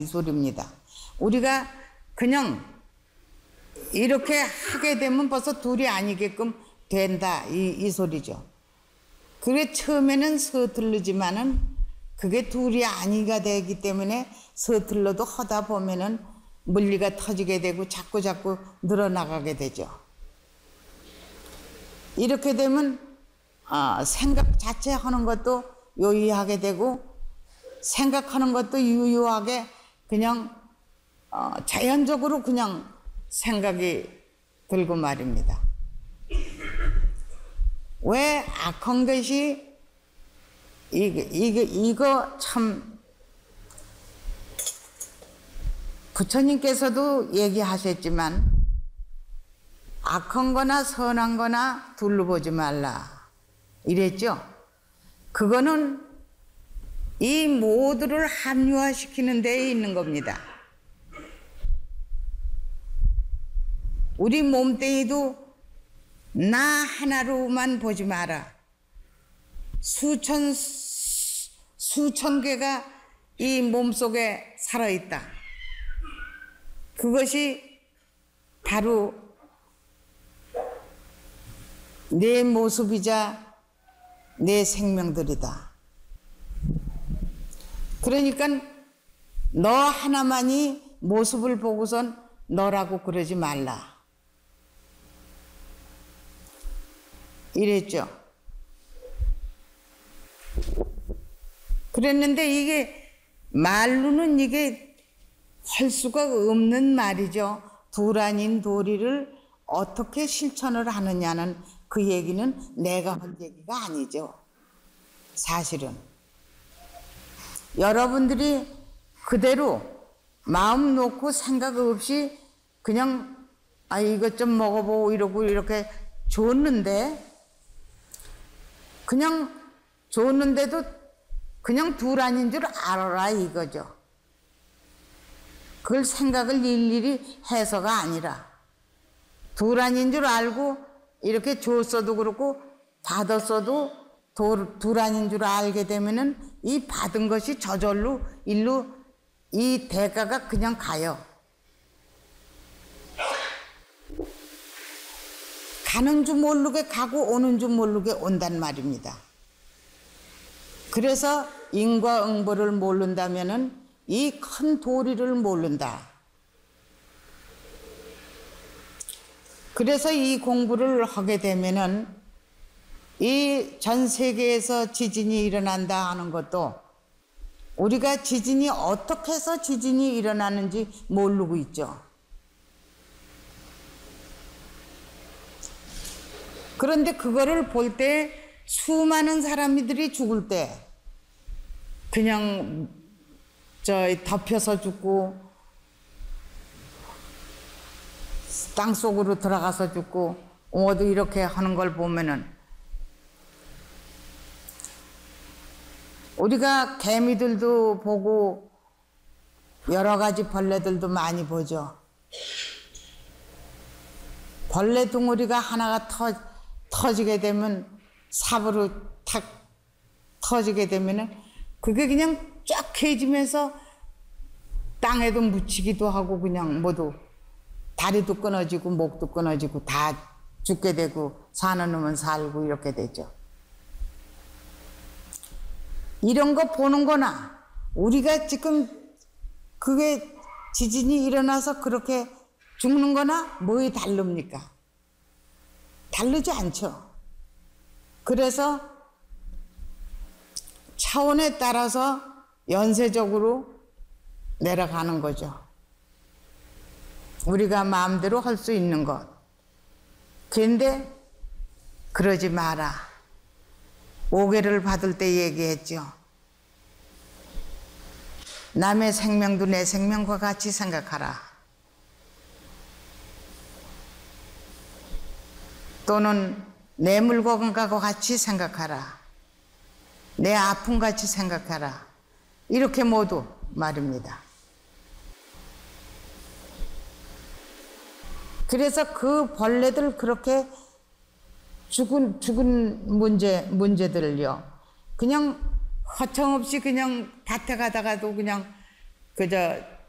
이 소리입니다. 우리가 그냥 이렇게 하게 되면 벌써 둘이 아니게끔 된다 이 소리죠. 그게 처음에는 서툴르지만은 그게 둘이 아니가 되기 때문에 서툴러도 하다 보면은 물리가 터지게 되고 자꾸 늘어나가게 되죠. 이렇게 되면 생각 자체 하는 것도 요유하게 되고 생각하는 것도 유유하게 그냥 자연적으로 그냥 생각이 들고 말입니다. 왜 악한 것이 이거 참 부처님께서도 얘기하셨지만 악한 거나 선한 거나 둘러 보지 말라 이랬죠. 그거는 이 모두를 합리화시키는 데에 있는 겁니다. 우리 몸뚱이도 나 하나로만 보지 마라. 수천 개가 이 몸속에 살아있다. 그것이 바로 내 모습이자 내 생명들이다. 그러니까 너 하나만이 모습을 보고선 너라고 그러지 말라. 이랬죠. 그랬는데 이게 말로는 이게 할 수가 없는 말이죠. 둘 아닌 도리를 어떻게 실천을 하느냐는 그 얘기는 내가 한 얘기가 아니죠. 사실은 여러분들이 그대로 마음 놓고 생각 없이 그냥 이것 좀 먹어보고 이러고 이렇게 줬는데 그냥 줬는데도 그냥 둘 아닌 줄 알아라 이거죠. 그걸 생각을 일일이 해서가 아니라 둘 아닌 줄 알고 이렇게 줬어도 그렇고 받았어도 둘 아닌 줄 알게 되면은 이 받은 것이 저절로 일로 이 대가가 그냥 가요. 가는 줄 모르게 가고 오는 줄 모르게 온단 말입니다. 그래서 인과응보를 모른다면은 이 큰 도리를 모른다. 그래서 이 공부를 하게 되면은 이 전 세계에서 지진이 일어난다 하는 것도 우리가 지진이 어떻게 해서 지진이 일어나는지 모르고 있죠. 그런데 그거를 볼 때 수많은 사람들이 죽을 때 그냥 덮여서 죽고 땅속으로 들어가서 죽고 모두 이렇게 하는 걸 보면은 우리가 개미들도 보고 여러 가지 벌레들도 많이 보죠. 벌레 둥어리가 하나가 터지게 되면 삽으로 탁 터지게 되면은 그게 그냥 쫙 해지면서 땅에도 묻히기도 하고 그냥 모두 다리도 끊어지고 목도 끊어지고 다 죽게 되고 사는 놈은 살고 이렇게 되죠. 이런 거 보는 거나 우리가 지금 그게 지진이 일어나서 그렇게 죽는 거나 뭐에 다릅니까? 다르지 않죠. 그래서 차원에 따라서 연쇄적으로 내려가는 거죠. 우리가 마음대로 할 수 있는 것. 그런데 그러지 마라. 오개를 받을 때 얘기했죠. 남의 생명도 내 생명과 같이 생각하라. 또는 내 물건과 같이 생각하라. 내 아픔같이 생각하라. 이렇게 모두 말입니다. 그래서 그 벌레들 그렇게 죽은 문제들을요. 그냥 허청없이 그냥 밭에 가다가도 그냥 그저